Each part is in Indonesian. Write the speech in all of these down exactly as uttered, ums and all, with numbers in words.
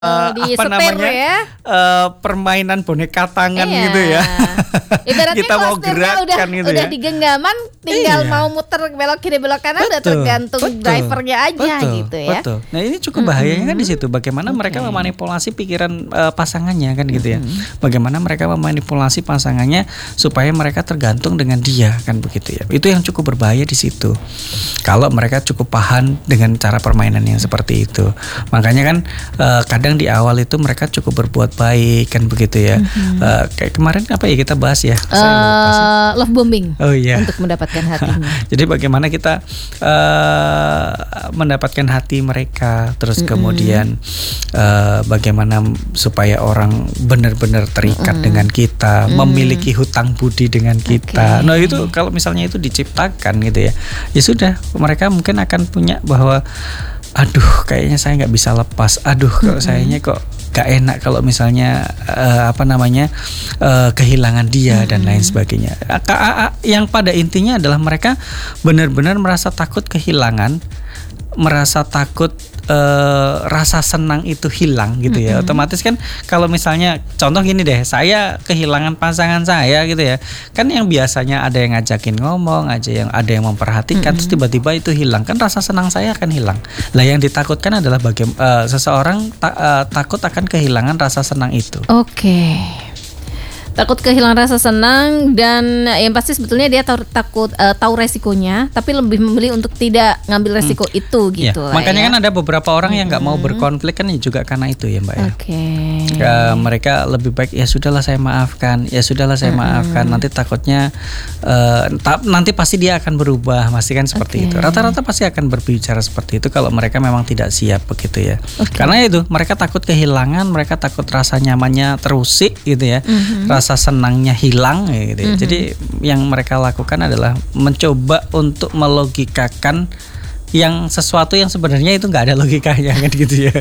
Uh, di apa setir namanya ya? uh, permainan boneka tangan iya. gitu ya. Ibaratnya kita mau gerakan udah, gitu udah ya. di genggaman, tinggal iya. mau muter belok kiri belok kanan udah tergantung betul, drivernya aja betul, gitu ya. Betul. Nah ini cukup bahayanya mm-hmm. kan di situ. Bagaimana okay. mereka memanipulasi pikiran uh, pasangannya kan gitu ya. Mm-hmm. Bagaimana mereka memanipulasi pasangannya supaya mereka tergantung dengan dia kan begitu ya. Itu yang cukup berbahaya di situ. Kalau mereka cukup paham dengan cara permainan yang seperti itu. Makanya kan uh, kadang di awal itu mereka cukup berbuat baik kan begitu ya. Mm-hmm. Uh, kayak kemarin apa ya kita bahas ya? Uh, love bombing. Oh iya. Untuk mendapatkan hatinya. Jadi bagaimana kita uh, mendapatkan hati mereka, terus mm-hmm. kemudian uh, bagaimana supaya orang benar-benar terikat mm-hmm. dengan kita, mm-hmm. memiliki hutang budi dengan kita. Okay. Nah itu kalau misalnya itu diciptakan gitu ya, ya sudah mereka mungkin akan punya bahwa aduh kayaknya saya nggak bisa lepas, aduh kalau mm-hmm. sayanya kok gak enak kalau misalnya uh, apa namanya uh, kehilangan dia mm-hmm. dan lain sebagainya. Yang pada intinya adalah mereka benar-benar merasa takut kehilangan, merasa takut uh, rasa senang itu hilang gitu ya. Mm-hmm. Otomatis kan kalau misalnya contoh gini deh, saya kehilangan pasangan saya gitu ya, kan yang biasanya ada yang ngajakin ngomong aja, yang ada yang memperhatikan, mm-hmm. terus tiba-tiba itu hilang, kan rasa senang saya akan hilang. Lah yang ditakutkan adalah bagaimana uh, seseorang ta- uh, takut akan kehilangan rasa senang itu. Oke. Okay. Takut kehilangan rasa senang dan yang pasti sebetulnya dia tahu, takut uh, tahu resikonya, tapi lebih memilih untuk tidak ngambil resiko hmm. itu gitu. Ya, makanya ya. kan ada beberapa orang yang nggak hmm. mau berkonflik kan juga karena itu ya Mbak ya. Oke. Okay. Uh, mereka lebih baik ya sudahlah saya maafkan, ya sudahlah saya hmm. maafkan. Nanti takutnya uh, ta- nanti pasti dia akan berubah, pasti kan seperti okay. itu. Rata-rata pasti akan berbicara seperti itu kalau mereka memang tidak siap begitu ya. Okay. Karena itu mereka takut kehilangan, mereka takut rasa nyamannya terusik gitu ya. Hmm. Rasa senangnya hilang gitu ya. Mm-hmm. Jadi yang mereka lakukan adalah mencoba untuk melogikakan yang sesuatu yang sebenarnya itu nggak ada logikanya kan gitu ya.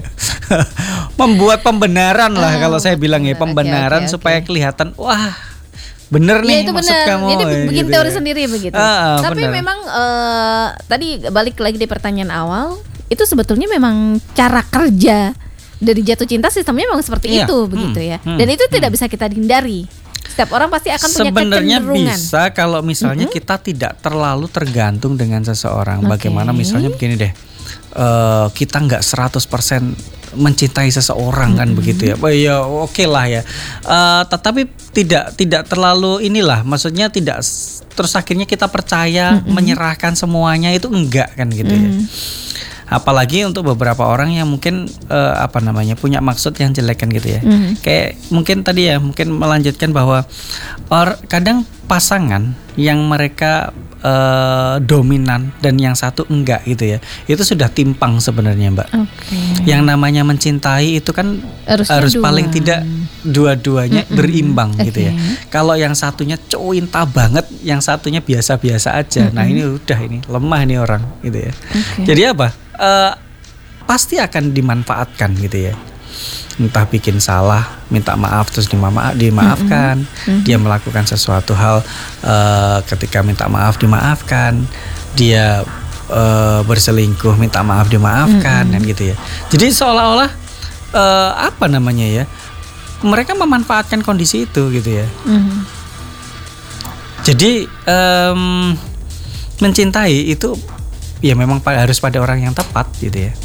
Membuat pembenaran lah oh, kalau saya bilang ya, pembenaran okay, okay, supaya okay. kelihatan wah bener nih ya, itu maksud bener. kamu. Jadi bikin gitu teori ya. sendiri begitu. Ah, Tapi bener. memang uh, tadi balik lagi di pertanyaan awal, itu sebetulnya memang cara kerja dari jatuh cinta sistemnya memang seperti iya. itu begitu hmm, ya. Dan hmm, itu hmm. tidak bisa kita hindari. Setiap orang pasti akan punya sebenarnya kecenderungan. Bisa kalau misalnya mm-hmm. kita tidak terlalu tergantung dengan seseorang. Okay. Bagaimana misalnya begini deh, uh, kita nggak seratus persen mencintai seseorang mm-hmm. kan begitu ya. Oh, ya oke okay lah ya. Uh, tetapi tidak tidak terlalu inilah, maksudnya tidak terus akhirnya kita percaya mm-hmm. menyerahkan semuanya itu enggak kan gitu mm-hmm. ya. Apalagi untuk beberapa orang yang mungkin uh, apa namanya punya maksud yang jelek kan gitu ya. Mm-hmm. Kayak mungkin tadi ya mungkin melanjutkan bahwa or, kadang pasangan yang mereka uh, dominan dan yang satu enggak gitu ya. Itu sudah timpang sebenarnya Mbak. Okay. Yang namanya mencintai itu kan harusnya harus dua. Paling tidak dua-duanya mm-hmm. berimbang okay. gitu ya. Kalau yang satunya cinta banget, yang satunya biasa-biasa aja. Mm-hmm. Nah ini udah ini lemah nih orang gitu ya. Okay. Jadi apa? Uh, pasti akan dimanfaatkan gitu ya. Entah bikin salah, minta maaf terus dimama- dimaafkan. Mm-hmm. Dia melakukan sesuatu hal uh, ketika minta maaf dimaafkan. Dia uh, berselingkuh minta maaf dimaafkan mm-hmm. dan gitu ya. Jadi seolah-olah uh, apa namanya ya? Mereka memanfaatkan kondisi itu gitu ya. Mm-hmm. Jadi um, mencintai itu ya memang harus pada orang yang tepat gitu ya.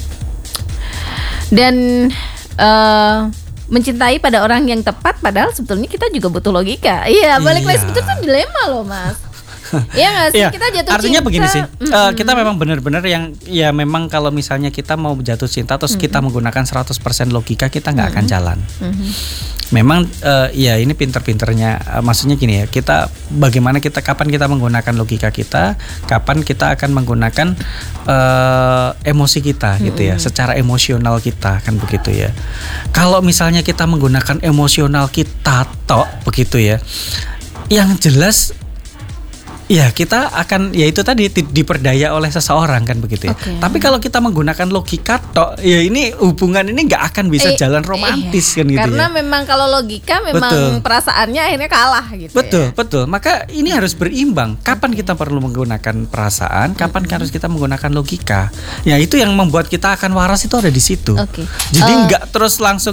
Dan uh, mencintai pada orang yang tepat, padahal sebetulnya kita juga butuh logika. Iya, balik lagi sebetulnya itu dilema loh Mas. Iya nggak sih, ya, kita jatuh artinya cinta. begini sih, mm-hmm. uh, kita memang benar-benar yang ya memang kalau misalnya kita mau jatuh cinta terus mm-hmm. kita menggunakan seratus persen logika, kita nggak mm-hmm. akan jalan. Mm-hmm. Memang uh, ya ini pinter-pinternya, uh, maksudnya gini ya, kita bagaimana kita kapan kita menggunakan logika kita, kapan kita akan menggunakan uh, emosi kita gitu ya, mm-hmm. secara emosional kita kan begitu ya. Kalau misalnya kita menggunakan emosional kita tok begitu ya, yang jelas Ya kita akan ya itu tadi diperdaya oleh seseorang kan begitu ya. Okay. Tapi kalau kita menggunakan logika tok, ya ini hubungan ini nggak akan bisa eh, jalan romantis eh, kan gitu. Karena ya. memang kalau logika memang betul. Perasaannya akhirnya kalah gitu. Betul ya. betul. Maka ini harus berimbang. Kapan okay. kita perlu menggunakan perasaan, kapan mm-hmm. harus kita menggunakan logika. Ya itu yang membuat kita akan waras itu ada di situ. Okay. Jadi nggak uh, terus langsung